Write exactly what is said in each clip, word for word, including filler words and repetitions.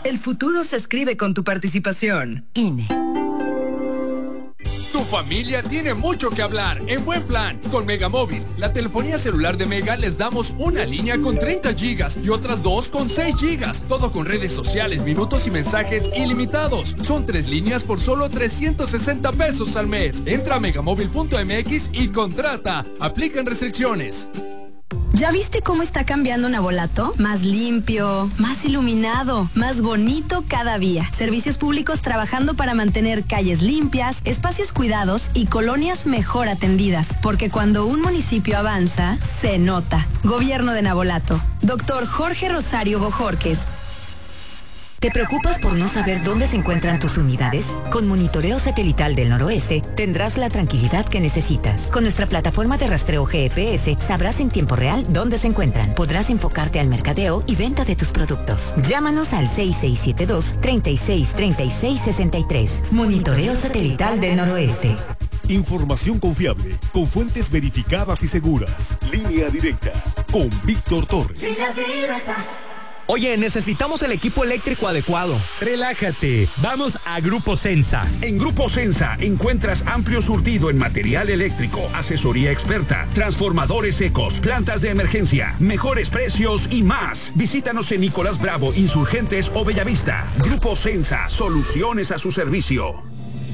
El futuro se escribe con tu participación. I N E. Tu familia tiene mucho que hablar en Buen Plan. Con Megamóvil, la telefonía celular de Mega, les damos una línea con treinta gigas y otras dos con seis gigas. Todo con redes sociales, minutos y mensajes ilimitados. Son tres líneas por solo trescientos sesenta pesos al mes. Entra a megamóvil punto m x y contrata. Aplican restricciones. ¿Ya viste cómo está cambiando Navolato? Más limpio, más iluminado, más bonito cada día. Servicios públicos trabajando para mantener calles limpias, espacios cuidados y colonias mejor atendidas. Porque cuando un municipio avanza, se nota. Gobierno de Navolato. Doctor Jorge Rosario Bojorques. ¿Te preocupas por no saber dónde se encuentran tus unidades? Con Monitoreo Satelital del Noroeste tendrás la tranquilidad que necesitas. Con nuestra plataforma de rastreo G P S sabrás en tiempo real dónde se encuentran. Podrás enfocarte al mercadeo y venta de tus productos. Llámanos al seis seis siete dos, tres seis tres seis seis tres. Monitoreo Satelital del Noroeste. Información confiable, con fuentes verificadas y seguras. Línea Directa, con Víctor Torres. Línea Directa. Oye, necesitamos el equipo eléctrico adecuado. Relájate, vamos a Grupo Sensa. En Grupo Sensa encuentras amplio surtido en material eléctrico, asesoría experta, transformadores secos, plantas de emergencia, mejores precios y más. Visítanos en Nicolás Bravo, Insurgentes o Bellavista. Grupo Sensa, soluciones a su servicio.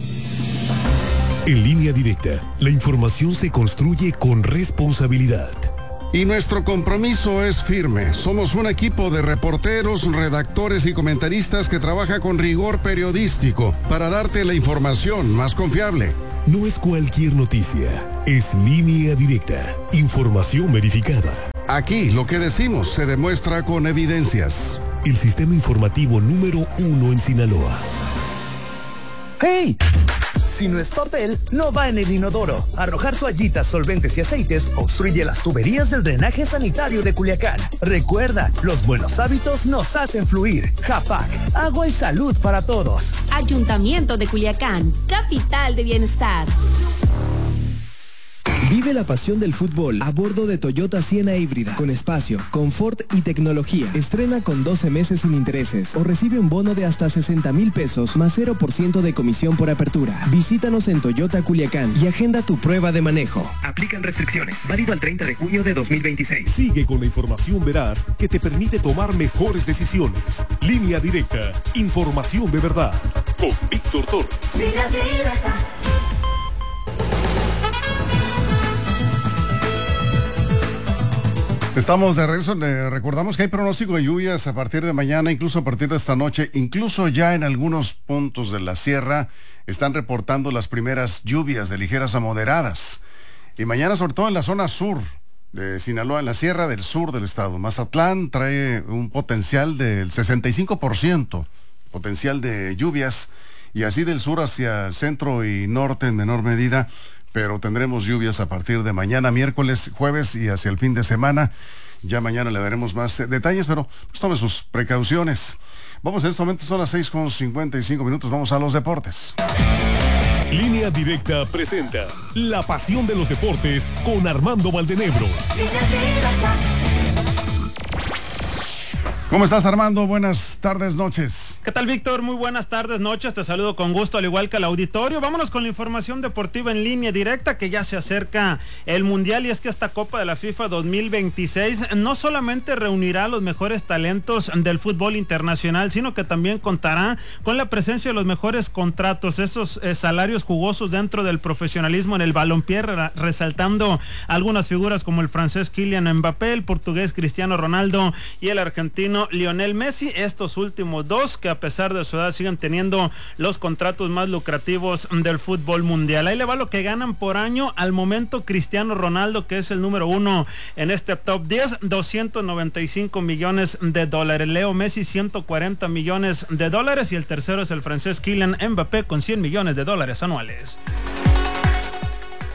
En Línea Directa, la información se construye con responsabilidad. Y nuestro compromiso es firme. Somos un equipo de reporteros, redactores y comentaristas que trabaja con rigor periodístico para darte la información más confiable. No es cualquier noticia, es Línea Directa, información verificada. Aquí lo que decimos se demuestra con evidencias. El sistema informativo número uno en Sinaloa. ¡Hey! Si no es papel, no va en el inodoro. Arrojar toallitas, solventes y aceites obstruye las tuberías del drenaje sanitario de Culiacán. Recuerda, los buenos hábitos nos hacen fluir. Japac, agua y salud para todos. Ayuntamiento de Culiacán, capital de bienestar. Vive la pasión del fútbol a bordo de Toyota Siena híbrida, con espacio, confort y tecnología. Estrena con doce meses sin intereses o recibe un bono de hasta sesenta mil pesos más cero por ciento de comisión por apertura. Visítanos en Toyota Culiacán y agenda tu prueba de manejo. Aplican restricciones. Válido al treinta de junio de dos mil veintiséis. Sigue con la información veraz que te permite tomar mejores decisiones. Línea Directa, información de verdad. Con Víctor Torres. Línea Directa. Estamos de regreso. Le recordamos que hay pronóstico de lluvias a partir de mañana, incluso a partir de esta noche. Incluso ya en algunos puntos de la sierra están reportando las primeras lluvias de ligeras a moderadas. Y mañana, sobre todo en la zona sur de Sinaloa, en la sierra del sur del estado. Mazatlán trae un potencial del sesenta y cinco por ciento, potencial de lluvias. Y así del sur hacia el centro y norte en menor medida. Pero tendremos lluvias a partir de mañana, miércoles, jueves y hacia el fin de semana. Ya mañana le daremos más eh, detalles, pero pues tome sus precauciones. Vamos, en este momento son las seis con cincuenta y cinco minutos, vamos a los deportes. Línea Directa presenta La Pasión de los Deportes con Armando Valdenebro. ¿Cómo estás, Armando? Buenas tardes, noches. ¿Qué tal, Víctor? Muy buenas tardes, noches. Te saludo con gusto, al igual que al auditorio. Vámonos con la información deportiva en Línea Directa, que ya se acerca el Mundial, y es que esta Copa de la FIFA dos mil veintiséis no solamente reunirá a los mejores talentos del fútbol internacional, sino que también contará con la presencia de los mejores contratos, esos eh, salarios jugosos dentro del profesionalismo en el balompié, re resaltando algunas figuras como el francés Kylian Mbappé, el portugués Cristiano Ronaldo y el argentino Lionel Messi, estos últimos dos que a pesar de su edad siguen teniendo los contratos más lucrativos del fútbol mundial. Ahí le va lo que ganan por año al momento. Cristiano Ronaldo, que es el número uno en este top diez, doscientos noventa y cinco millones de dólares. Leo Messi, ciento cuarenta millones de dólares, y el tercero es el francés Kylian Mbappé con cien millones de dólares anuales.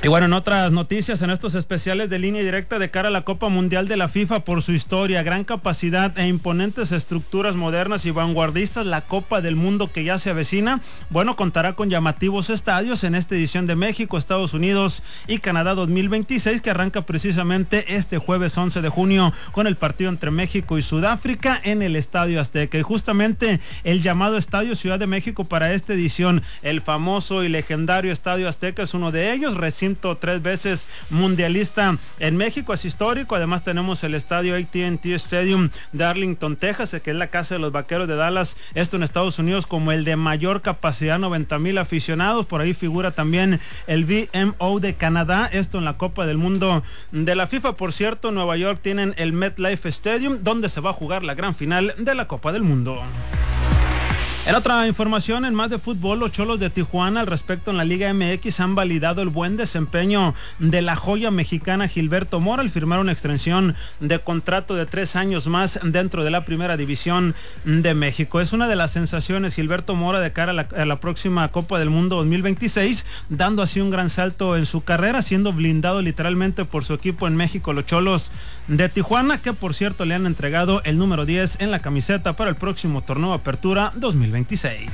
Y bueno, en otras noticias, en estos especiales de Línea Directa de cara a la Copa Mundial de la FIFA por su historia, gran capacidad e imponentes estructuras modernas y vanguardistas, la Copa del Mundo que ya se avecina, bueno, contará con llamativos estadios en esta edición de México, Estados Unidos y Canadá dos mil veintiséis, que arranca precisamente este jueves once de junio con el partido entre México y Sudáfrica en el Estadio Azteca. Y justamente el llamado Estadio Ciudad de México para esta edición, el famoso y legendario Estadio Azteca es uno de ellos, recién tres veces mundialista en México, es histórico. Además tenemos el estadio A T and T Stadium de Arlington, Texas, que es la casa de los Vaqueros de Dallas, esto en Estados Unidos, como el de mayor capacidad, noventa mil aficionados. Por ahí figura también el B M O de Canadá, esto en la Copa del Mundo de la FIFA. Por cierto, en Nueva York tienen el MetLife Stadium, donde se va a jugar la gran final de la Copa del Mundo. En otra información, en más de fútbol, los Cholos de Tijuana al respecto en la Liga M X han validado el buen desempeño de la joya mexicana Gilberto Mora al firmar una extensión de contrato de tres años más dentro de la Primera División de México. Es una de las sensaciones Gilberto Mora de cara a la, a la próxima Copa del Mundo dos mil veintiséis, dando así un gran salto en su carrera, siendo blindado literalmente por su equipo en México, los Cholos de Tijuana, que por cierto le han entregado el número diez en la camiseta para el próximo torneo Apertura dos mil veintiséis.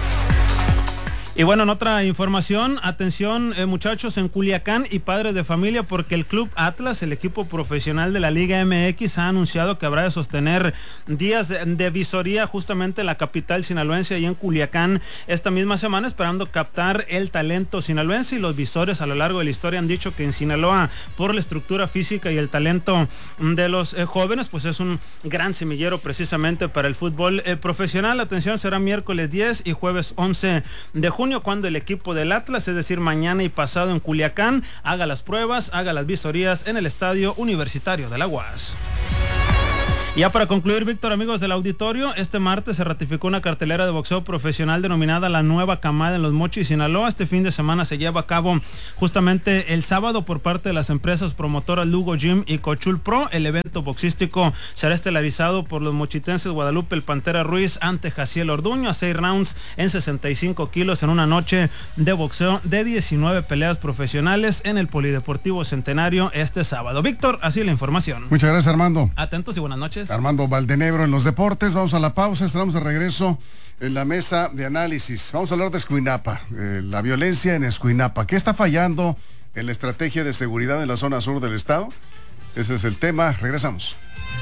Y bueno, en otra información, atención eh, muchachos en Culiacán y padres de familia, porque el Club Atlas, el equipo profesional de la Liga M X, ha anunciado que habrá de sostener días de, de visoría justamente en la capital sinaloense y en Culiacán esta misma semana, esperando captar el talento sinaloense. Y los visores a lo largo de la historia han dicho que en Sinaloa, por la estructura física y el talento de los eh, jóvenes, pues es un gran semillero precisamente para el fútbol eh, profesional. Atención, será miércoles diez y jueves once de junio, cuando el equipo del Atlas, es decir, mañana y pasado en Culiacán, haga las pruebas, haga las visorías en el Estadio Universitario de la U A S. Ya para concluir, Víctor, amigos del auditorio, este martes se ratificó una cartelera de boxeo profesional denominada La Nueva Camada en Los Mochis, Sinaloa. Este fin de semana se lleva a cabo justamente el sábado por parte de las empresas promotoras Lugo Gym y Cochul Pro. El evento boxístico será estelarizado por los mochitenses Guadalupe El Pantera Ruiz ante Jaciel Orduño a seis rounds en sesenta y cinco kilos en una noche de boxeo de diecinueve peleas profesionales en el Polideportivo Centenario este sábado. Víctor, así la información. Muchas gracias, Armando. Atentos y buenas noches. Armando Valdenebro en los deportes. Vamos a la pausa, estaremos de regreso en la mesa de análisis. Vamos a hablar de Escuinapa, eh, la violencia en Escuinapa. ¿Qué está fallando en la estrategia de seguridad en la zona sur del estado? Ese es el tema. Regresamos.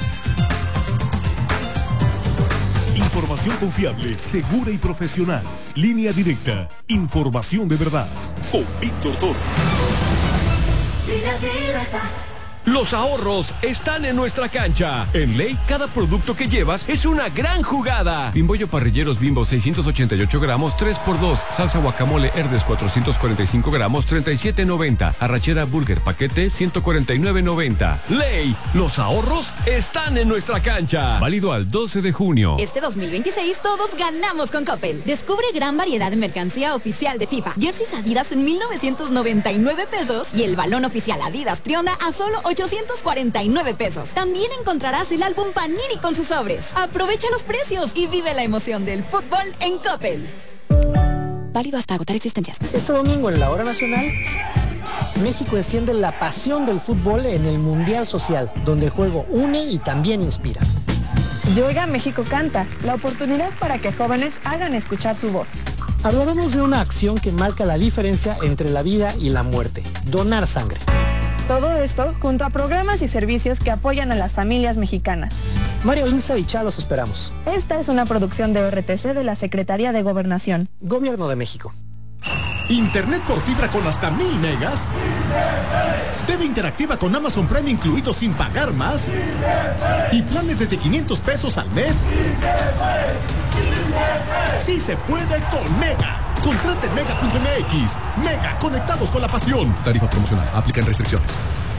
Información confiable, segura y profesional. Línea Directa. Información de verdad. Con Víctor Toro. Línea Directa. Los ahorros están en nuestra cancha. En Ley, cada producto que llevas es una gran jugada. Bimbollo Parrilleros Bimbo seiscientos ochenta y ocho gramos, tres por dos. Salsa guacamole Herdes cuatrocientos cuarenta y cinco gramos, treinta y siete noventa. Arrachera Burger paquete ciento cuarenta y nueve noventa. Ley, los ahorros están en nuestra cancha. Válido al doce de junio. Este dos mil veintiséis todos ganamos con Coppel. Descubre gran variedad de mercancía oficial de FIFA. Jerseys Adidas en mil novecientos noventa y nueve pesos y el balón oficial Adidas Trionda a solo ochocientos cuarenta y nueve pesos. También encontrarás el álbum Panini con sus sobres. Aprovecha los precios y vive la emoción del fútbol en Coppel. Válido hasta agotar existencias. Este domingo en la hora nacional, México enciende la pasión del fútbol en el Mundial Social, donde el juego une y también inspira. Y Oiga México Canta, la oportunidad para que jóvenes hagan escuchar su voz. Hablaremos de una acción que marca la diferencia entre la vida y la muerte: donar sangre. Todo esto junto a programas y servicios que apoyan a las familias mexicanas. Mario Linza y Chá, los esperamos. Esta es una producción de O R T C de la Secretaría de Gobernación. Gobierno de México. ¿Internet por fibra con hasta mil megas? ¿T V interactiva con Amazon Prime incluido sin pagar más? ¿Y planes desde quinientos pesos al mes? ¡Sí se puede con Mega! Contrate Mega punto M X. Mega, conectados con la pasión. Tarifa promocional. Aplican restricciones.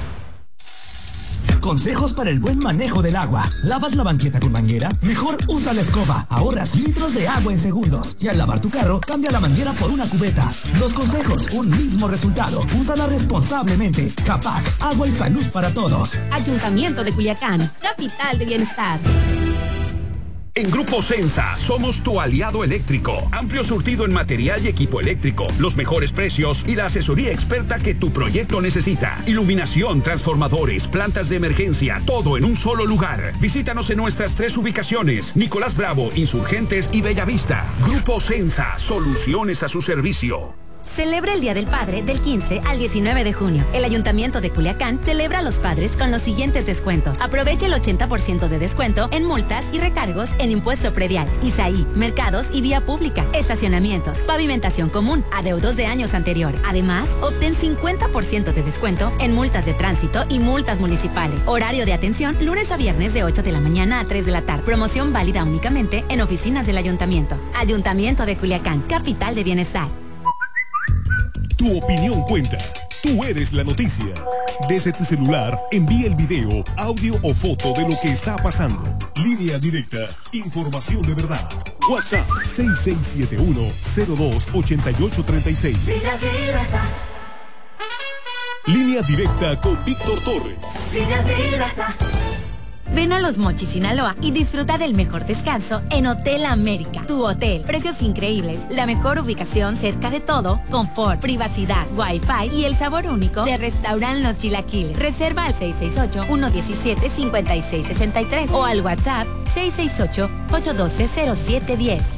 Consejos para el buen manejo del agua. ¿Lavas la banqueta con manguera? Mejor usa la escoba. Ahorras litros de agua en segundos. Y al lavar tu carro, cambia la manguera por una cubeta. Dos consejos, un mismo resultado. Úsala responsablemente. Capac, agua y salud para todos. Ayuntamiento de Culiacán, capital de bienestar. En Grupo Sensa somos tu aliado eléctrico. Amplio surtido en material y equipo eléctrico, los mejores precios y la asesoría experta que tu proyecto necesita. Iluminación, transformadores, plantas de emergencia, todo en un solo lugar. Visítanos en nuestras tres ubicaciones: Nicolás Bravo, Insurgentes y Bellavista. Grupo Sensa, soluciones a su servicio. Celebra el Día del Padre del quince al diecinueve de junio. El Ayuntamiento de Culiacán celebra a los padres con los siguientes descuentos. Aprovecha el ochenta por ciento de descuento en multas y recargos en impuesto predial, I S A I, mercados y vía pública, estacionamientos, pavimentación común, adeudos de años anteriores. Además, obtén cincuenta por ciento de descuento en multas de tránsito y multas municipales. Horario de atención lunes a viernes de ocho de la mañana a tres de la tarde. Promoción válida únicamente en oficinas del Ayuntamiento. Ayuntamiento de Culiacán, capital de bienestar. Tu opinión cuenta. Tú eres la noticia. Desde tu celular, envía el video, audio o foto de lo que está pasando. Línea directa. Información de verdad. WhatsApp seis seis siete uno, cero dos, ocho ocho tres seis. Línea directa. Línea directa con Víctor Torres. Línea directa. Ven a Los Mochis, Sinaloa y disfruta del mejor descanso en Hotel América. Tu hotel, precios increíbles, la mejor ubicación cerca de todo, confort, privacidad, wifi y el sabor único de Restaurant Los Chilaquiles. Reserva al seis seis ocho, uno uno siete, cinco seis seis tres o al WhatsApp seis seis ocho, ocho uno dos, cero siete uno cero.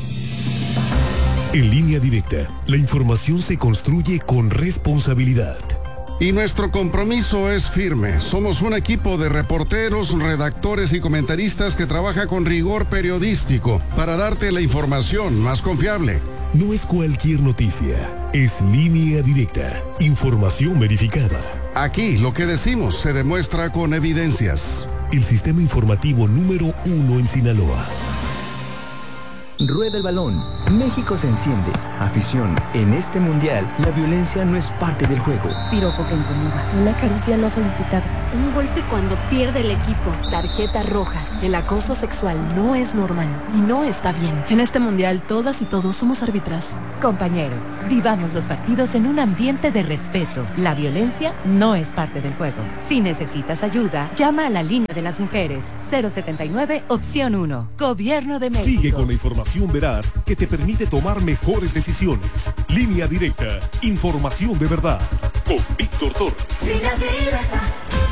En Línea Directa, la información se construye con responsabilidad. Y nuestro compromiso es firme. Somos un equipo de reporteros, redactores y comentaristas que trabaja con rigor periodístico para darte la información más confiable. No es cualquier noticia, es Línea Directa, información verificada. Aquí lo que decimos se demuestra con evidencias. El sistema informativo número uno en Sinaloa. Rueda el balón. México se enciende. Afición. En este mundial, la violencia no es parte del juego. Piropo que incomoda. Una caricia no solicitada. Un golpe cuando pierde el equipo. Tarjeta roja. El acoso sexual no es normal y no está bien. En este mundial, todas y todos somos árbitras. Compañeros, vivamos los partidos en un ambiente de respeto. La violencia no es parte del juego. Si necesitas ayuda, llama a la línea de las mujeres. cero setenta y nueve, opción uno. Gobierno de México. Sigue con la información veraz que te permite tomar mejores decisiones. Línea Directa, información de verdad. Con Víctor Torres. Línea directa.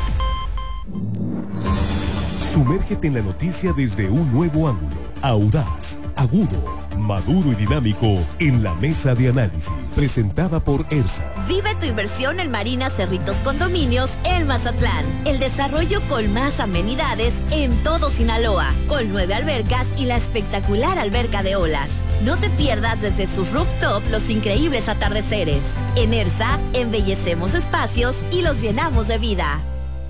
Sumérgete en la noticia desde un nuevo ángulo. Audaz, agudo, maduro y dinámico en la mesa de análisis. Presentada por ERSA. Vive tu inversión en Marina Cerritos Condominios en Mazatlán. El desarrollo con más amenidades en todo Sinaloa, con nueve albercas y la espectacular alberca de olas. No te pierdas desde su rooftop los increíbles atardeceres. En ERSA, embellecemos espacios y los llenamos de vida.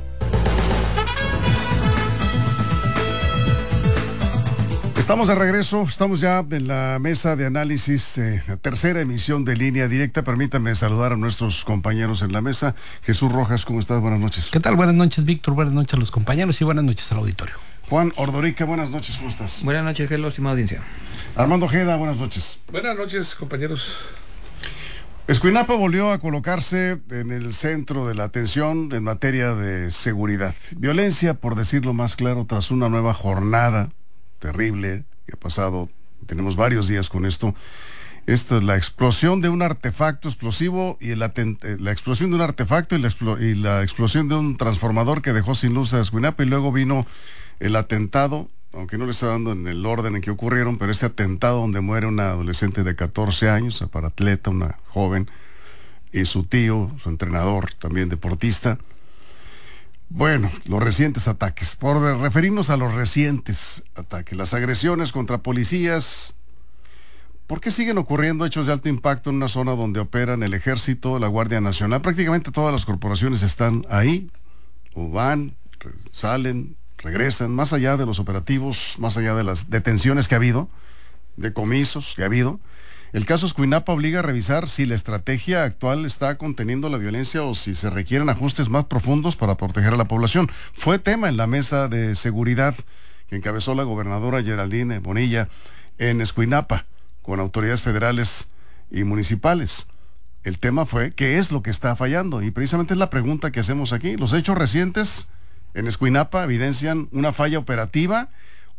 Estamos de regreso, estamos ya en la mesa de análisis, eh, la tercera emisión de Línea Directa. Permítanme saludar a nuestros compañeros en la mesa. Jesús Rojas, ¿cómo estás? Buenas noches. ¿Qué tal? Buenas noches, Víctor. Buenas noches a los compañeros y buenas noches al auditorio. Juan Ordorica, buenas noches, ¿cómo estás? Buenas noches, hello, estimada audiencia. Armando Ojeda, buenas noches. Buenas noches, compañeros. Escuinapa volvió a colocarse en el centro de la atención en materia de seguridad. Violencia, por decirlo más claro, tras una nueva jornada terrible que ha pasado, tenemos varios días con esto. Esta es la explosión de un artefacto explosivo y el atent- la explosión de un artefacto y la, explo- y la explosión de un transformador que dejó sin luz a Escuinapa, y luego vino el atentado, aunque no le está dando en el orden en que ocurrieron, pero este atentado donde muere una adolescente de catorce años, aparatleta, una joven, y su tío, su entrenador, también deportista. Bueno, los recientes ataques, por referirnos a los recientes ataques, las agresiones contra policías. ¿Por qué siguen ocurriendo hechos de alto impacto en una zona donde operan el Ejército, la Guardia Nacional? Prácticamente todas las corporaciones están ahí, o van, re- salen, regresan, más allá de los operativos, más allá de las detenciones que ha habido, decomisos que ha habido. El caso Escuinapa obliga a revisar si la estrategia actual está conteniendo la violencia o si se requieren ajustes más profundos para proteger a la población. Fue tema en la mesa de seguridad que encabezó la gobernadora Geraldine Bonilla en Escuinapa, con autoridades federales y municipales. El tema fue ¿qué es lo que está fallando? Y precisamente es la pregunta que hacemos aquí. Los hechos recientes en Escuinapa evidencian una falla operativa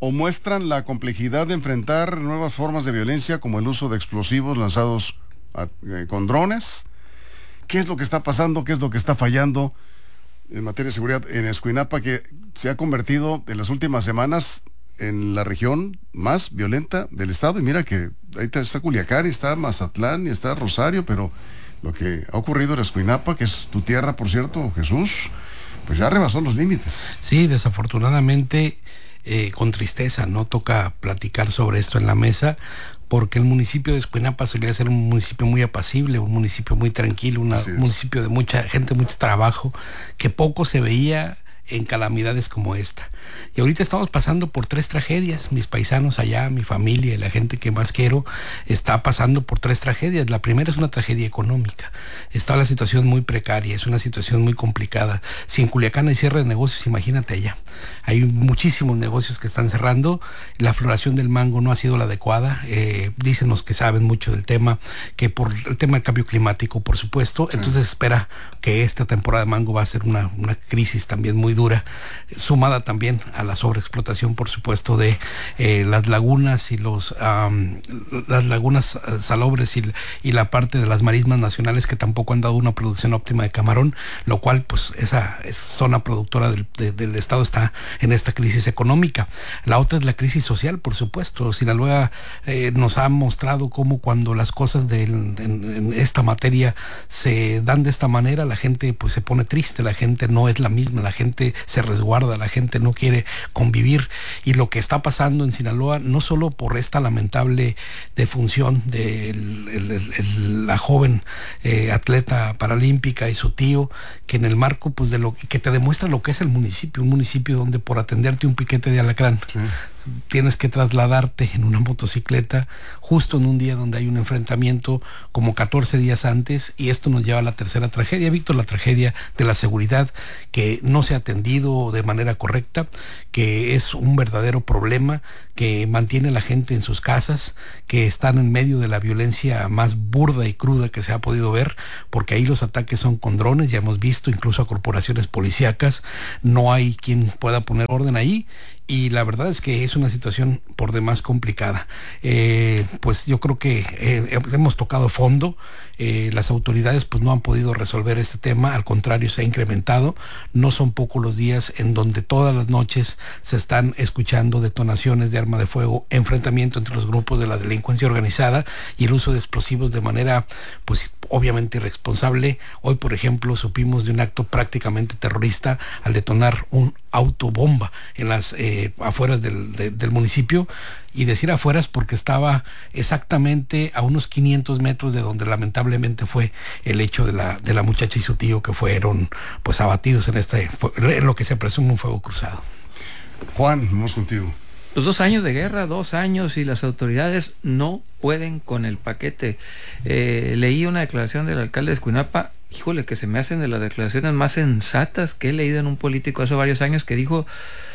o muestran la complejidad de enfrentar nuevas formas de violencia como el uso de explosivos lanzados a, eh, con drones. ¿Qué es lo que está pasando? ¿Qué es lo que está fallando en materia de seguridad en Escuinapa, que se ha convertido en las últimas semanas en la región más violenta del estado? Y mira que ahí está Culiacán, y está Mazatlán, y está Rosario, pero lo que ha ocurrido en Escuinapa, que es tu tierra, por cierto, Jesús, pues ya rebasó los límites. Sí, desafortunadamente, eh, con tristeza, no toca platicar sobre esto en la mesa, porque el municipio de Escuinapa solía ser un municipio muy apacible, un municipio muy tranquilo, una, un municipio de mucha gente, mucho trabajo, que poco se veía en calamidades como esta. Y ahorita estamos pasando por tres tragedias. Mis paisanos allá, mi familia y la gente que más quiero está pasando por tres tragedias. La primera es una tragedia económica. Está la situación muy precaria, es una situación muy complicada. Si en Culiacán hay cierre de negocios, imagínate allá. Hay muchísimos negocios que están cerrando. La floración del mango no ha sido la adecuada. Eh, dicen los que saben mucho del tema, que por el tema del cambio climático, por supuesto. Entonces espera que esta temporada de mango va a ser una, una crisis también muy dura, sumada también a la sobreexplotación, por supuesto, de eh, las lagunas y los um, las lagunas salobres y, y la parte de las marismas nacionales, que tampoco han dado una producción óptima de camarón, lo cual pues esa, esa zona productora del, de, del estado está en esta crisis económica. La otra es la crisis social, por supuesto. Sinaloa eh, nos ha mostrado cómo cuando las cosas de, en, en esta materia se dan de esta manera, la gente pues se pone triste, la gente no es la misma, la gente se resguarda, la gente no quiere convivir. Y lo que está pasando en Sinaloa, no solo por esta lamentable defunción de el, el, el, la joven eh, atleta paralímpica y su tío, que en el marco pues de lo que te demuestra lo que es el municipio, un municipio donde por atenderte un piquete de alacrán, sí, tienes que trasladarte en una motocicleta justo en un día donde hay un enfrentamiento como catorce días antes, y esto nos lleva a la tercera tragedia, Víctor, la tragedia de la seguridad, que no se ha atendido de manera correcta, que es un verdadero problema, que mantiene a la gente en sus casas, que están en medio de la violencia más burda y cruda que se ha podido ver, porque ahí los ataques son con drones, ya hemos visto incluso a corporaciones policíacas, no hay quien pueda poner orden ahí. Y la verdad es que es una situación por demás complicada. Eh, pues yo creo que eh, hemos tocado fondo. Eh, las autoridades pues no han podido resolver este tema, al contrario, se ha incrementado. No son pocos los días en donde todas las noches se están escuchando detonaciones de arma de fuego, enfrentamiento entre los grupos de la delincuencia organizada y el uso de explosivos de manera pues obviamente irresponsable. Hoy, por ejemplo, supimos de un acto prácticamente terrorista al detonar un autobomba en las eh, afueras del, de, del municipio, y decir afueras porque estaba exactamente a unos quinientos metros de donde lamentablemente fue el hecho de la, de la muchacha y su tío, que fueron pues abatidos en este, en lo que se presume un fuego cruzado. Juan, vamos contigo. Los dos años de guerra, dos años, y las autoridades no pueden con el paquete. Eh, leí una declaración del alcalde de Escuinapa, híjole, que se me hacen de las declaraciones más sensatas que he leído en un político hace varios años, que dijo,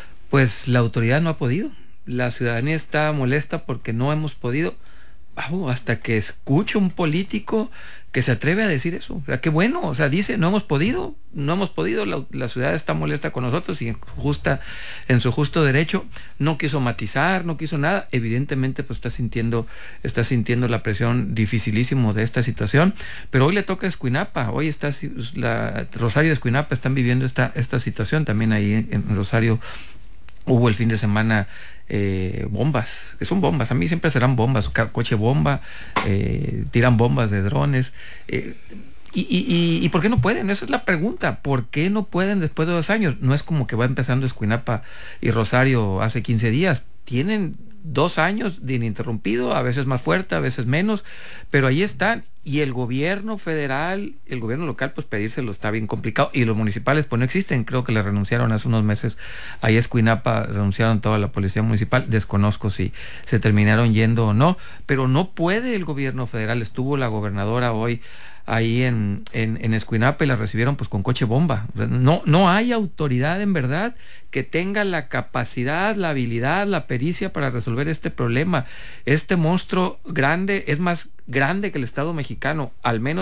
pues la autoridad no ha podido, la ciudadanía está molesta porque no hemos podido. Vamos, hasta que escuche un político que se atreve a decir eso. O sea, qué bueno, o sea, dice, no hemos podido, no hemos podido, la, la ciudad está molesta con nosotros y en, justa, en su justo derecho. No quiso matizar, no quiso nada. Evidentemente, pues está sintiendo, está sintiendo la presión dificilísimo de esta situación, pero hoy le toca a Escuinapa, hoy está la Rosario de Escuinapa están viviendo esta, esta situación. También ahí en, en Rosario hubo el fin de semana Eh, bombas, que son bombas, a mí siempre serán bombas, coche bomba, eh, tiran bombas de drones, eh, y, y, y, y ¿por qué no pueden? Esa es la pregunta, ¿por qué no pueden después de dos años? No es como que va empezando Escuinapa y Rosario hace quince días, tienen dos años de ininterrumpido, a veces más fuerte, a veces menos, pero ahí están. Y el gobierno federal, el gobierno local, pues pedírselo está bien complicado. Y los municipales, pues no existen. Creo que le renunciaron hace unos meses. Ahí a Escuinapa renunciaron toda la policía municipal. Desconozco si se terminaron yendo o no. Pero no puede el gobierno federal. Estuvo la gobernadora hoy ahí en, en, en Escuinapa y la recibieron pues con coche bomba. No, no hay autoridad en verdad que tenga la capacidad, la habilidad, la pericia para resolver este problema. Este monstruo grande es más grande que el Estado mexicano, al menos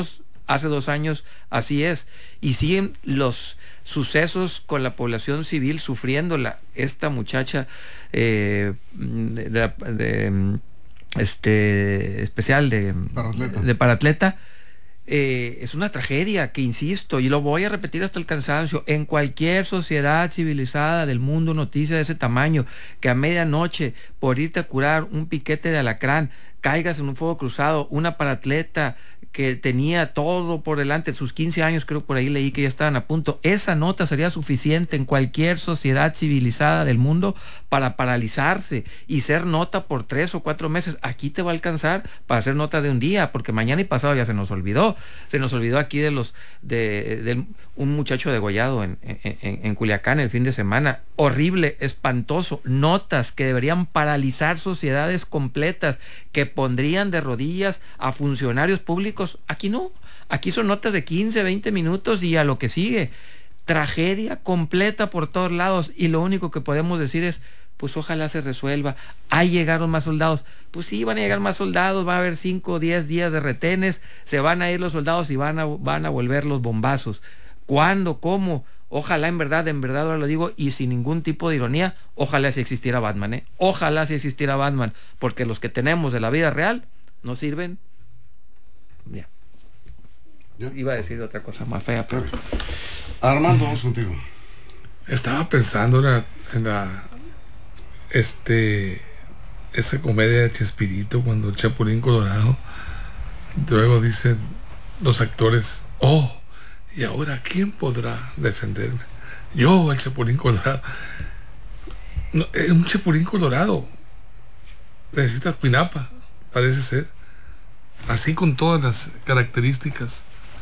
hace dos años así es. Y siguen los sucesos con la población civil sufriéndola. Esta muchacha eh, de, de, de, este especial de paratleta, de paratleta eh, es una tragedia que, insisto, y lo voy a repetir hasta el cansancio, en cualquier sociedad civilizada del mundo, noticia de ese tamaño, que a medianoche, por irte a curar un piquete de alacrán, caigas en un fuego cruzado, una paratleta que tenía todo por delante, sus quince años, creo por ahí leí que ya estaban a punto, esa nota sería suficiente en cualquier sociedad civilizada del mundo para paralizarse y ser nota por tres o cuatro meses. Aquí te va a alcanzar para hacer nota de un día, porque mañana y pasado ya se nos olvidó. Se nos olvidó aquí de los de, de un muchacho degollado en, en, en Culiacán el fin de semana. Horrible, espantoso. Notas que deberían paralizar sociedades completas, que pondrían de rodillas a funcionarios públicos. Aquí no, aquí son notas de quince, veinte minutos y a lo que sigue. Tragedia completa por todos lados, y lo único que podemos decir es, pues ojalá se resuelva. Ahí llegaron más soldados. Pues sí, van a llegar más soldados, va a haber cinco o diez días de retenes, se van a ir los soldados y van a, van a volver los bombazos. ¿Cuándo? ¿Cómo? Ojalá en verdad, en verdad ahora lo digo y sin ningún tipo de ironía, ojalá si existiera Batman, ¿eh? Ojalá si existiera Batman, porque los que tenemos de la vida real no sirven. Ya. ¿Ya? Iba a decir otra cosa más fea, pero... Armando, vamos contigo. Estaba pensando en la, en la este esa comedia de Chespirito, cuando el Chapulín Colorado, luego dicen los actores, oh, y ahora ¿quién podrá defenderme? Yo, el Chapulín Colorado. No, es un Chapulín Colorado. Necesita Escuinapa, parece ser. Así con todas las características.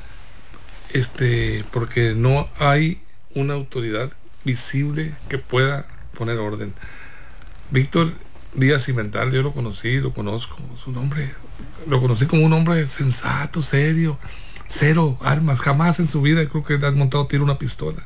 Este, porque no hay una autoridad visible que pueda poner orden. Víctor Díaz Cimental, yo lo conocí, lo conozco, es un hombre, lo conocí como un hombre sensato, serio, cero armas, jamás en su vida creo que le han montado tiro una pistola.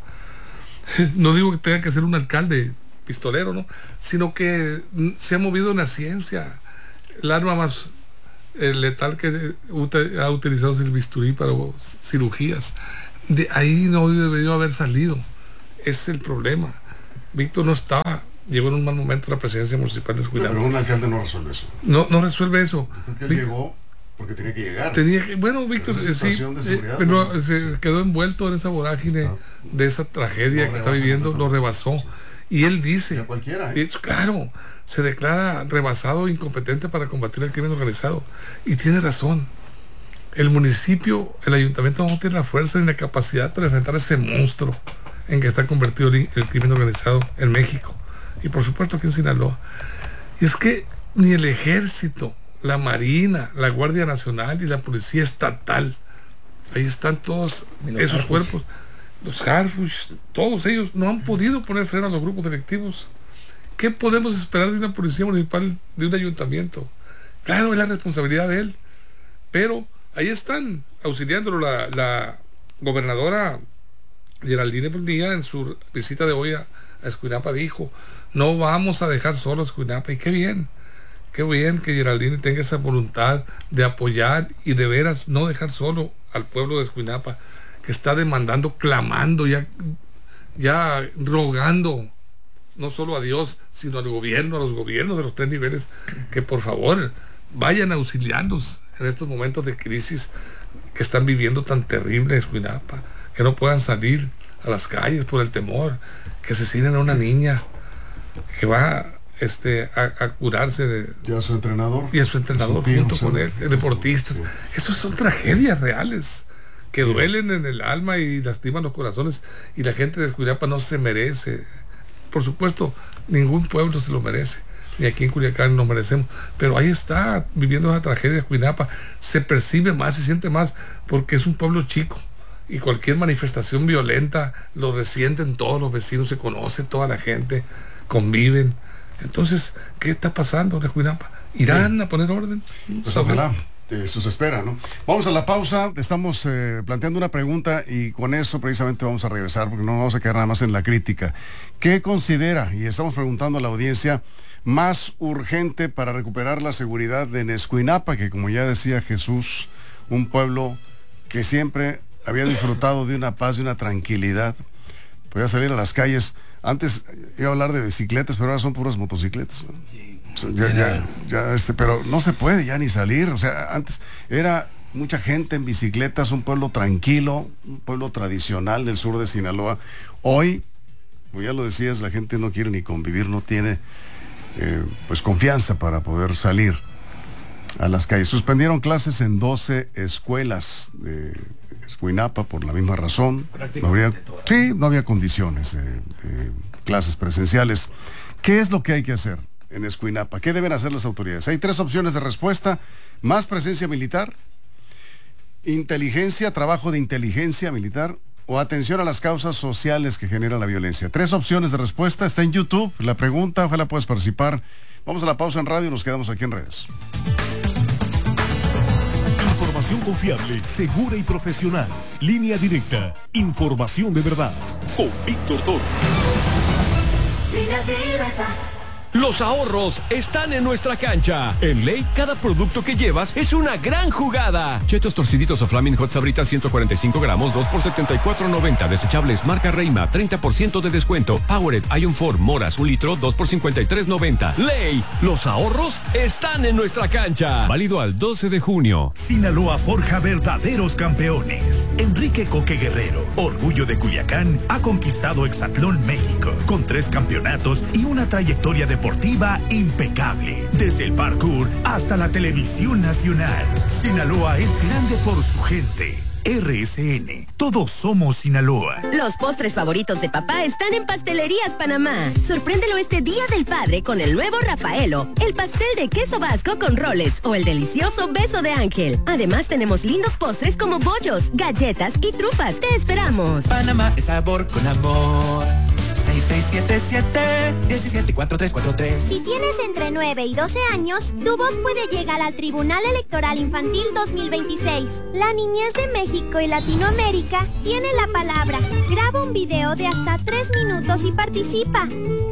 No digo que tenga que ser un alcalde pistolero, ¿no? Sino que se ha movido en la ciencia. El arma más eh, letal que ha utilizado es el bisturí para cirugías. De ahí no debió haber salido. Ese es el problema. Víctor no estaba, llegó en un mal momento a la presidencia municipal de Escuinapa. Pero un alcalde no resuelve eso. No, no resuelve eso. Porque él Víctor, llegó porque tenía que llegar. Tenía que, bueno, Víctor, sí, eh, pero no, se quedó envuelto en esa vorágine está, de esa tragedia que está viviendo, lo rebasó. Y él dice, cualquiera, ¿eh? es, claro, se declara rebasado, incompetente para combatir el crimen organizado. Y tiene razón. El municipio, el ayuntamiento no tiene la fuerza ni la capacidad para enfrentar ese monstruo en que está convertido el, el crimen organizado en México. Y por supuesto aquí en Sinaloa. Y es que ni el ejército, la Marina, la Guardia Nacional y la Policía Estatal, ahí están todos esos Harfuch. cuerpos, los Harfuch, todos ellos no han podido poner freno a los grupos delictivos. ¿Qué podemos esperar de una policía municipal, de un ayuntamiento? Claro, es la responsabilidad de él, pero ahí están auxiliándolo. La, la gobernadora Geraldine Bonilla, en su visita de hoy a, a Escuinapa, dijo, no vamos a dejar solo a Escuinapa. Y qué bien, qué bien que Geraldine tenga esa voluntad de apoyar y de veras no dejar solo al pueblo de Escuinapa, que está demandando, clamando, ya, ya rogando, no solo a Dios, sino al gobierno, a los gobiernos de los tres niveles, que por favor vayan a auxiliarnos en estos momentos de crisis que están viviendo tan terrible en Escuinapa, que no puedan salir a las calles por el temor, que asesinen a una niña que va este, a, a curarse de, y a su entrenador y a su entrenador su junto con él, deportistas. Esas son tragedias reales que duelen en el alma y lastiman los corazones, y la gente de Escuinapa no se merece. Por supuesto, ningún pueblo se lo merece, ni aquí en Culiacán nos merecemos, pero ahí está viviendo esa tragedia de Escuinapa. Se percibe más, se siente más, porque es un pueblo chico y cualquier manifestación violenta lo resienten todos los vecinos, se conoce toda la gente, conviven. Entonces, ¿qué está pasando en Escuinapa? ¿Irán sí. a poner orden? Pues ojalá, eso se espera, ¿no? Vamos a la pausa, estamos eh, planteando una pregunta y con eso precisamente vamos a regresar, porque no vamos a quedar nada más en la crítica. ¿Qué considera, y estamos preguntando a la audiencia, más urgente para recuperar la seguridad de Escuinapa, que como ya decía Jesús, un pueblo que siempre había disfrutado de una paz, de una tranquilidad. Podía salir a las calles. Antes iba a hablar de bicicletas, pero ahora son puras motocicletas. Sí. Ya, ya, ya, este, pero no se puede ya ni salir. O sea, antes era mucha gente en bicicletas, un pueblo tranquilo, un pueblo tradicional del sur de Sinaloa. Hoy, como ya lo decías, la gente no quiere ni convivir, no tiene eh, pues confianza para poder salir a las calles. Suspendieron clases en doce escuelas de Escuinapa por la misma razón. No habría, sí, no había condiciones de, de clases presenciales. ¿Qué es lo que hay que hacer en Escuinapa? ¿Qué deben hacer las autoridades? Hay tres opciones de respuesta: más presencia militar, inteligencia, trabajo de inteligencia militar, o atención a las causas sociales que generan la violencia. Tres opciones de respuesta. Está en YouTube la pregunta, ojalá puedas participar. Vamos a la pausa en radio y nos quedamos aquí en redes. Información confiable, segura y profesional. Línea directa. Información de verdad. Con Víctor Toro. Línea directa. Los ahorros están en nuestra cancha. En Ley, cada producto que llevas es una gran jugada. Chetos torciditos o Flaming Hot Sabritas ciento cuarenta y cinco gramos, dos por setenta y cuatro noventa. Desechables marca Reima, treinta por ciento de descuento. Powered Ion cuatro Moras, un litro, dos por cincuenta y tres noventa. Ley, los ahorros están en nuestra cancha. Válido al doce de junio. Sinaloa forja verdaderos campeones. Enrique Coque Guerrero, orgullo de Culiacán, ha conquistado Hexatlón, México, con tres campeonatos y una trayectoria deportiva impecable, desde el parkour hasta la televisión nacional. Sinaloa es grande por su gente. R S N, todos somos Sinaloa. Los postres favoritos de papá están en Pastelerías Panamá. Sorpréndelo este Día del Padre con el nuevo Rafaelo, el pastel de queso vasco con roles o el delicioso beso de ángel. Además tenemos lindos postres como bollos, galletas y trufas. Te esperamos. Panamá es sabor con amor. seis seis siete siete, uno siete cuatro tres cuatro tres. Si tienes entre nueve y doce años, tu voz puede llegar al Tribunal Electoral Infantil dos mil veintiséis. La niñez de México y Latinoamérica tiene la palabra. Graba un video de hasta tres minutos y participa.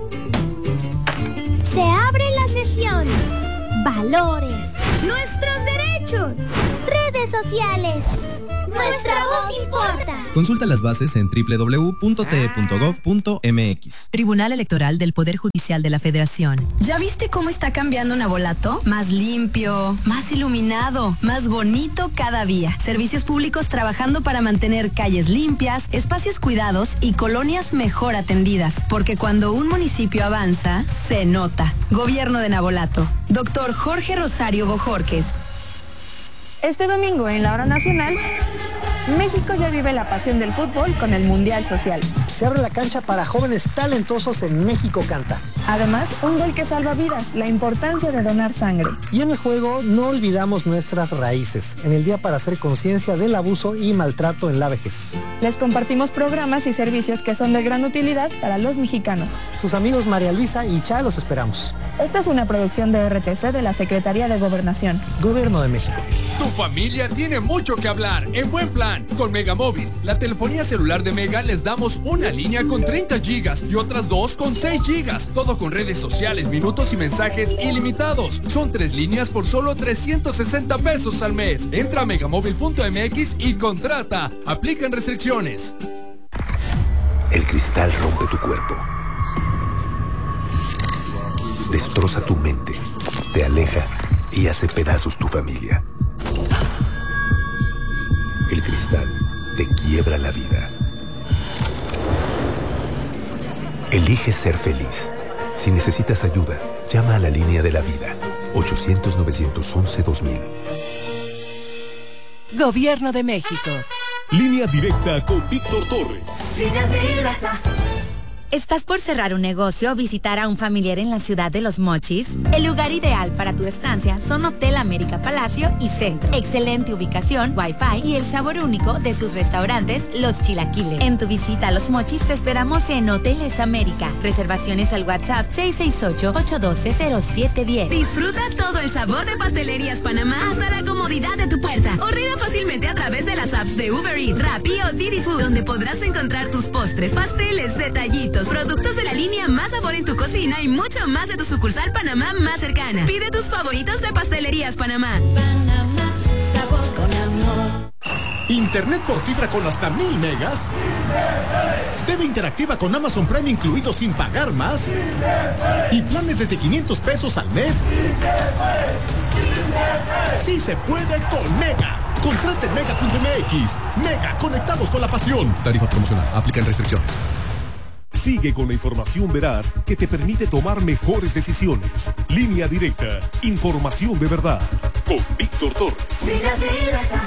Se abre la sesión. Valores. Nuestros derechos. Redes sociales. Nuestra voz importa. Consulta las bases en doble u doble u doble u punto t e punto gov punto m x. Tribunal Electoral del Poder Judicial de la Federación. ¿Ya viste cómo está cambiando Navolato? Más limpio, más iluminado, más bonito cada día. Servicios públicos trabajando para mantener calles limpias, espacios cuidados y colonias mejor atendidas. Porque cuando un municipio avanza, se nota. Gobierno de Navolato. Doctor Jorge Rosario Bojorques. Este domingo en la hora nacional, México ya vive la pasión del fútbol con el Mundial Social. Se abre la cancha para jóvenes talentosos en México Canta. Además, un gol que salva vidas, la importancia de donar sangre. Y en el juego no olvidamos nuestras raíces, en el día para hacer conciencia del abuso y maltrato en la vejez. Les compartimos programas y servicios que son de gran utilidad para los mexicanos. Sus amigos María Luisa y Cha los esperamos. Esta es una producción de R T C de la Secretaría de Gobernación. Gobierno de México. Tu familia tiene mucho que hablar en buen plan con Megamóvil. La telefonía celular de Mega les damos una línea con treinta gigas y otras dos con seis gigas. Todo con redes sociales, minutos y mensajes ilimitados. Son tres líneas por solo trescientos sesenta pesos al mes. Entra a megamóvil punto m x y contrata. Aplican restricciones. El cristal rompe tu cuerpo. Destroza tu mente. Te aleja y hace pedazos tu familia. El cristal te quiebra la vida. Elige ser feliz. Si necesitas ayuda, llama a la línea de la vida. ochocientos, novecientos once, dos mil. Gobierno de México. Línea directa con Víctor Torres. Línea directa. ¿Estás por cerrar un negocio o visitar a un familiar en la ciudad de Los Mochis? El lugar ideal para tu estancia son Hotel América Palacio y Centro. Excelente ubicación, wifi y el sabor único de sus restaurantes, Los Chilaquiles. En tu visita a Los Mochis te esperamos en Hoteles América. Reservaciones al WhatsApp seis seis ocho, ocho uno dos, cero siete uno cero. Disfruta todo el sabor de Pastelerías Panamá hasta la comodidad de tu puerta. Ordena fácilmente a través de las apps de Uber Eats, Rappi o Didi Food, donde podrás encontrar tus postres, pasteles, detallitos, productos de la línea Más Sabor en tu cocina y mucho más de tu sucursal Panamá más cercana. Pide tus favoritos de Pastelerías Panamá. Panamá, sabor con amor. internet por fibra con hasta mil megas? T V interactiva con Amazon Prime incluido sin pagar más. ¿Y planes desde quinientos pesos al mes? ¡Sí se puede con Mega! Contrate Mega punto M X. Mega, conectados con la pasión. Tarifa promocional. Aplican restricciones. Sigue con la información veraz que te permite tomar mejores decisiones. Línea Directa. Información de verdad. Con Víctor Torres. Línea Directa.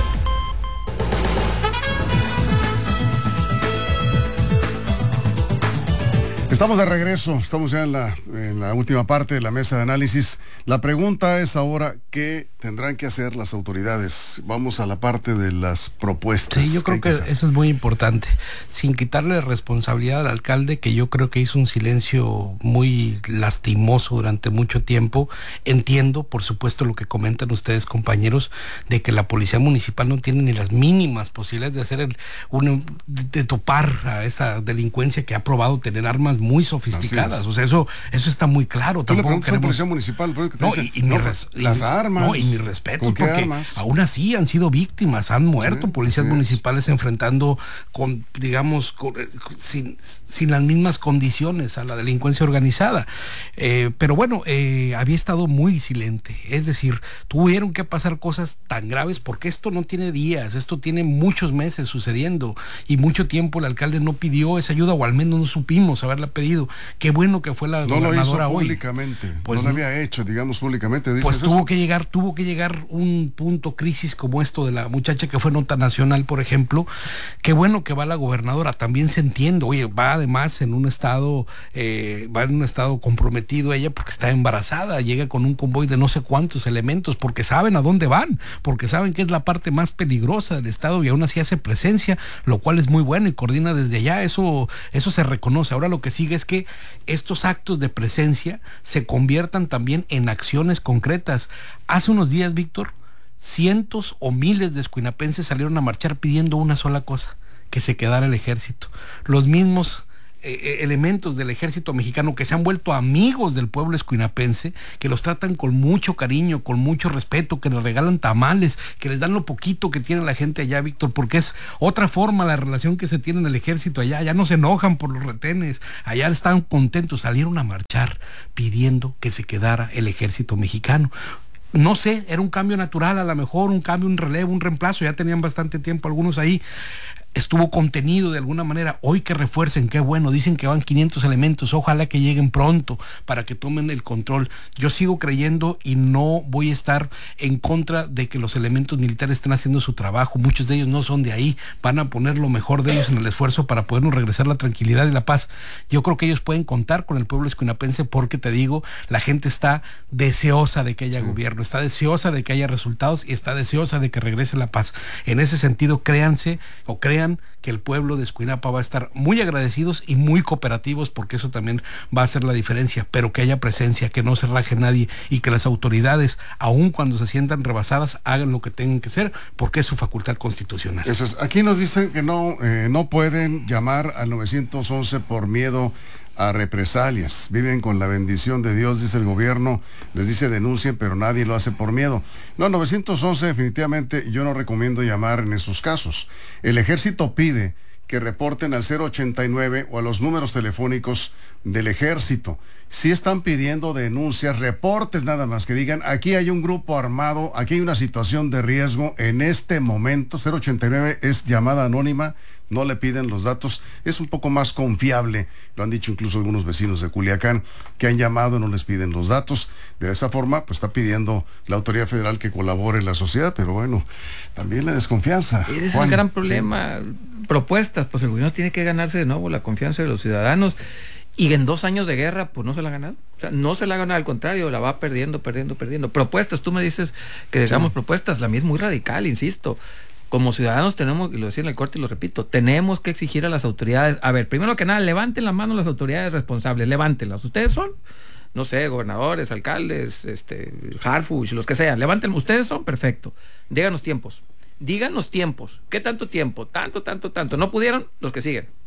Estamos de regreso, estamos ya en la, en la última parte de la mesa de análisis. La pregunta es ahora, ¿qué tendrán que hacer las autoridades? Vamos a la parte de las propuestas. Sí, yo creo que, que eso es muy importante. Sin quitarle responsabilidad al alcalde, que yo creo que hizo un silencio muy lastimoso durante mucho tiempo. Entiendo, por supuesto, lo que comentan ustedes, compañeros, de que la policía municipal no tiene ni las mínimas posibilidades de hacer el, un, de topar a esa delincuencia que ha probado tener armas muy sofisticadas. O sea, eso eso está muy claro. Tú le Tampoco preguntas a la queremos... policía municipal, pero que te no, dicen, y, y mi no, res... las y, armas. No, y mi respeto, ¿con qué porque armas? aún así han sido víctimas, han muerto Sí, policías sí municipales enfrentando con, digamos, con, sin, sin las mismas condiciones a la delincuencia organizada. Eh, pero bueno, eh, había estado muy silente. Es decir, tuvieron que pasar cosas tan graves porque esto no tiene días, esto tiene muchos meses sucediendo y mucho tiempo el alcalde no pidió esa ayuda, o al menos no supimos haberla pedido. Qué bueno que fue la no gobernadora lo hizo hoy. Públicamente, Pues no lo no, había hecho, digamos, públicamente. Pues tuvo eso? que llegar, tuvo que llegar un punto crisis como esto de la muchacha que fue nota nacional, por ejemplo. Qué bueno que va la gobernadora, también se entiende. Oye, va además en un estado, eh, va en un estado comprometido ella porque está embarazada, llega con un convoy de no sé cuántos elementos, porque saben a dónde van, porque saben que es la parte más peligrosa del estado y aún así hace presencia, lo cual es muy bueno y coordina desde allá, eso, eso se reconoce. Ahora lo que sigue es que estos actos de presencia se conviertan también en acciones concretas. Hace unos días, Víctor, cientos o miles de escuinapenses salieron a marchar pidiendo una sola cosa, que se quedara el ejército. Los mismos eh, elementos del ejército mexicano que se han vuelto amigos del pueblo escuinapense, que los tratan con mucho cariño, con mucho respeto, que les regalan tamales, que les dan lo poquito que tiene la gente allá, Víctor, porque es otra forma la relación que se tiene en el ejército allá. Ya no se enojan por los retenes, allá están contentos, salieron a marchar pidiendo que se quedara el ejército mexicano. No sé, era un cambio natural, a lo mejor un cambio, un relevo, un reemplazo, ya tenían bastante tiempo algunos ahí. Estuvo contenido de alguna manera. Hoy que refuercen, qué bueno, dicen que van quinientos elementos, ojalá que lleguen pronto para que tomen el control. Yo sigo creyendo y no voy a estar en contra de que los elementos militares estén haciendo su trabajo. Muchos de ellos no son de ahí, van a poner lo mejor de ellos en el esfuerzo para podernos regresar la tranquilidad y la paz. Yo creo que ellos pueden contar con el pueblo escuinapense porque, te digo, la gente está deseosa de que haya sí. gobierno, está deseosa de que haya resultados y está deseosa de que regrese la paz. En ese sentido, créanse o crean que el pueblo de Escuinapa va a estar muy agradecidos y muy cooperativos, porque eso también va a hacer la diferencia, pero que haya presencia, que no se raje nadie y que las autoridades, aun cuando se sientan rebasadas, hagan lo que tengan que hacer, porque es su facultad constitucional. Eso es. Aquí nos dicen que no, eh, no pueden llamar al nueve once por miedo a represalias. Viven con la bendición de Dios, dice el gobierno, les dice denuncien, pero nadie lo hace por miedo. No, nueve once definitivamente yo no recomiendo llamar en esos casos. El ejército pide que reporten al cero ochenta y nueve o a los números telefónicos del ejército. Si están pidiendo denuncias, reportes nada más, que digan, aquí hay un grupo armado, aquí hay una situación de riesgo en este momento. Cero ochenta y nueve es llamada anónima, no le piden los datos, es un poco más confiable, lo han dicho incluso algunos vecinos de Culiacán, que han llamado y no les piden los datos. De esa forma, pues está pidiendo la autoridad federal que colabore en la sociedad, pero bueno, también la desconfianza. Ese es Juan, el gran problema. Sí. Propuestas, pues el gobierno tiene que ganarse de nuevo la confianza de los ciudadanos. Y en dos años de guerra, pues no se la ha ganado. O sea, no se la ha ganado, al contrario, la va perdiendo, perdiendo, perdiendo. Propuestas, tú me dices que digamos sí. propuestas, la mía es muy radical, insisto. Como ciudadanos tenemos, y lo decía en el corte y lo repito, tenemos que exigir a las autoridades, a ver, primero que nada, levanten la mano las autoridades responsables, levántenlas. Ustedes son, no sé, gobernadores, alcaldes, este, Harfuch, los que sean, levanten, ustedes son, perfecto. Díganos tiempos. Díganos tiempos. ¿Qué tanto tiempo? Tanto, tanto, tanto. ¿No pudieron? Los que siguen.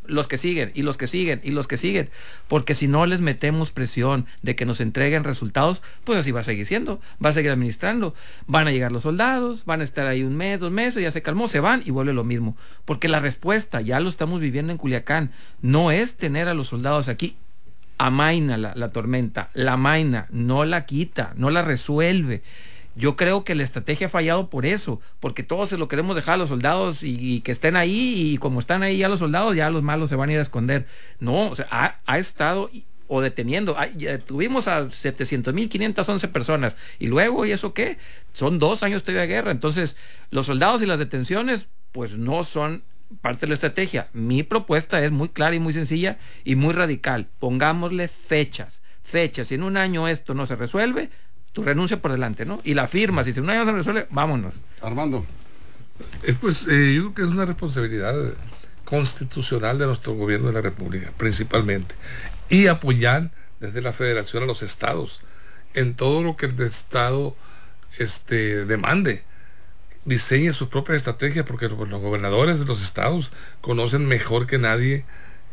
los que siguen, y los que siguen, y los que siguen, porque si no les metemos presión de que nos entreguen resultados, pues así va a seguir siendo, va a seguir administrando, van a llegar los soldados, van a estar ahí un mes, dos meses, ya se calmó, se van y vuelve lo mismo, porque la respuesta, ya lo estamos viviendo en Culiacán, no es tener a los soldados aquí. Amaina la, la tormenta, la amaina, no la quita, no la resuelve. Yo creo que la estrategia ha fallado por eso, porque todos se lo queremos dejar a los soldados y, y que estén ahí, y como están ahí ya los soldados, ya los malos se van a ir a esconder. No, o sea, ha, ha estado o deteniendo. Ha, ya tuvimos a setecientos mil quinientas once personas, y luego, ¿y eso qué? Son dos años todavía de guerra. Entonces, los soldados y las detenciones, pues no son parte de la estrategia. Mi propuesta es muy clara y muy sencilla y muy radical. Pongámosle fechas, fechas. Si en un año esto no se resuelve, tu renuncia por delante, ¿no? Y la firma, si en un año no se resuelve, vámonos. Armando. Eh, pues eh, yo creo que es una responsabilidad constitucional de nuestro gobierno de la República, principalmente. Y apoyar desde la federación a los estados en todo lo que el estado este, demande. Diseñe sus propias estrategias, porque los, los gobernadores de los estados conocen mejor que nadie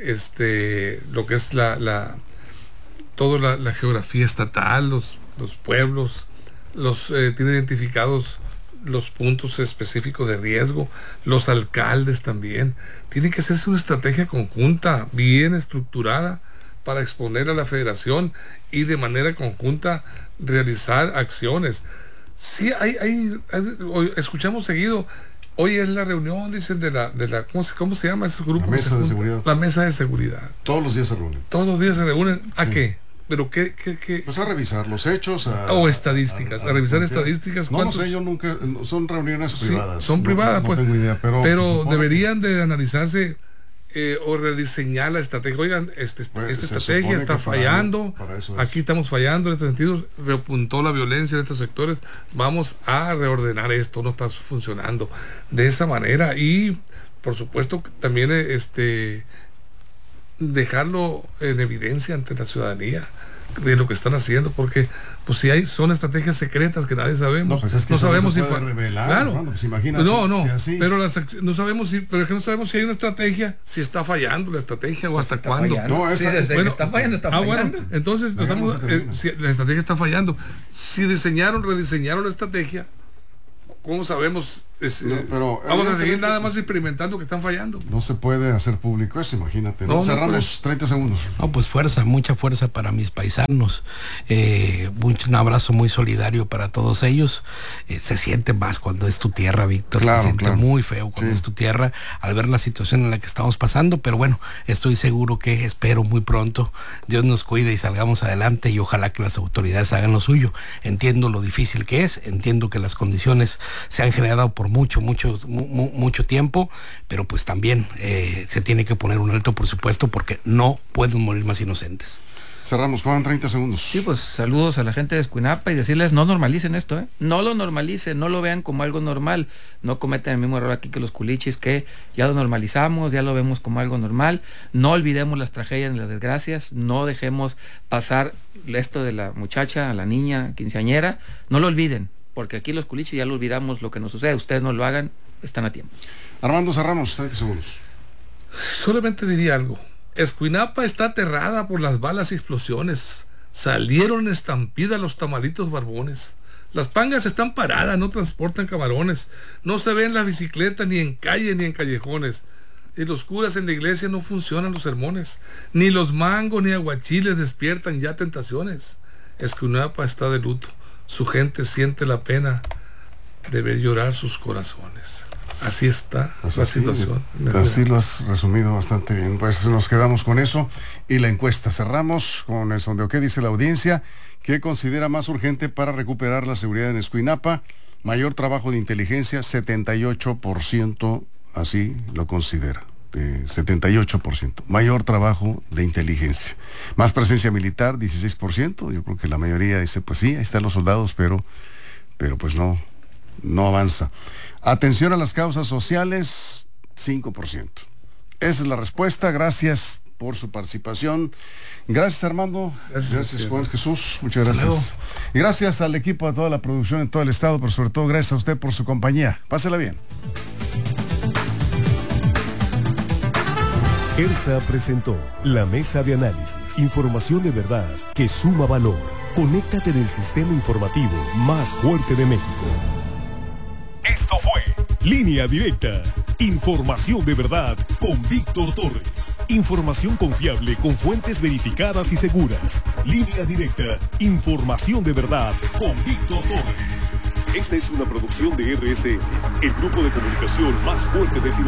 este, lo que es la, la toda la, la geografía estatal, los los pueblos, los eh, tienen identificados los puntos específicos de riesgo, los alcaldes también. Tiene que hacerse una estrategia conjunta, bien estructurada, para exponer a la federación y de manera conjunta realizar acciones. Sí, hay, hay, hay hoy, escuchamos seguido, hoy es la reunión, dicen, de la, de la ¿cómo se, cómo se llama ese grupo? La mesa de seguridad. La mesa de seguridad. Todos los días se reúnen. Todos los días se reúnen. ¿A sí. qué? Pero qué, qué, qué. Pues a revisar los hechos, a, o estadísticas, a, a, a revisar a estadísticas. No, no sé, yo nunca, son reuniones sí, privadas. Son privadas, no, pues. No tengo idea, pero, pero deberían que... de analizarse eh, o rediseñar la estrategia. Oigan, este, pues, esta estrategia está fallando. Para, para Aquí estamos fallando en este sentido. Repuntó la violencia en estos sectores. Vamos a reordenar esto. No está funcionando de esa manera. Y por supuesto también este dejarlo en evidencia ante la ciudadanía de lo que están haciendo, porque pues si hay son estrategias secretas que nadie sabemos, no, pues es que no sabemos no si puede revelar, claro, Armando, pues imagínate, no, no, si pero las, no sabemos si, pero es que no sabemos si hay una estrategia, si está fallando la estrategia o hasta está cuándo. No, esta, sí, desde bueno, que está fallando, está ah, fallando. Bueno, entonces estamos, eh, si la estrategia está fallando, si diseñaron, rediseñaron la estrategia, ¿cómo sabemos? Es, no, pero vamos a seguir nada más experimentando que están fallando. No se puede hacer público eso, imagínate. ¿no? No, Cerramos no, treinta segundos. No, pues fuerza, mucha fuerza para mis paisanos. Eh, un abrazo muy solidario para todos ellos. Eh, se siente más cuando es tu tierra, Víctor. Claro, se siente claro. muy feo cuando sí. es tu tierra al ver la situación en la que estamos pasando. Pero bueno, estoy seguro que espero muy pronto Dios nos cuide y salgamos adelante, y ojalá que las autoridades hagan lo suyo. Entiendo lo difícil que es, entiendo que las condiciones se han generado por mucho, mucho, mu, mucho tiempo, pero pues también eh, se tiene que poner un alto, por supuesto, porque no pueden morir más inocentes. Cerramos, Juan, treinta segundos. Sí, pues saludos a la gente de Escuinapa y decirles, no normalicen esto, ¿eh? No lo normalicen, no lo vean como algo normal, no cometen el mismo error aquí que los culichis, que ya lo normalizamos, ya lo vemos como algo normal, no olvidemos las tragedias y las desgracias, no dejemos pasar esto de la muchacha, la niña quinceañera, no lo olviden, porque aquí los culichis ya lo olvidamos lo que nos sucede, ustedes no lo hagan, están a tiempo. Armando, cerramos, treinta segundos. Solamente diría algo. Escuinapa está aterrada por las balas y explosiones. Salieron en estampida los tamalitos barbones. Las pangas están paradas, no transportan camarones. No se ven las bicicletas ni en calle ni en callejones. Y los curas en la iglesia no funcionan los sermones. Ni los mangos ni aguachiles despiertan ya tentaciones. Escuinapa está de luto. Su gente siente la pena de ver llorar sus corazones. Así está pues la así, situación. Así lo has resumido bastante bien. Pues nos quedamos con eso y la encuesta. Cerramos con el sondeo. ¿Qué dice la audiencia? ¿Qué considera más urgente para recuperar la seguridad en Escuinapa? Mayor trabajo de inteligencia, setenta y ocho por ciento así lo considera. De setenta y ocho por ciento. Mayor trabajo de inteligencia. Más presencia militar, dieciséis por ciento. Yo creo que la mayoría dice, pues sí, ahí están los soldados, pero, pero pues no, no avanza. Atención a las causas sociales, cinco por ciento. Esa es la respuesta. Gracias por su participación. Gracias, Armando. Gracias, gracias Juan Jesús. Muchas gracias. Y gracias al equipo, a toda la producción en todo el estado, pero sobre todo gracias a usted por su compañía. Pásela bien. ERSA presentó la mesa de análisis, información de verdad que suma valor. Conéctate en el sistema informativo más fuerte de México. Esto fue Línea Directa. Información de verdad con Víctor Torres. Información confiable con fuentes verificadas y seguras. Línea Directa. Información de verdad con Víctor Torres. Esta es una producción de R S N, el grupo de comunicación más fuerte de Sinaloa.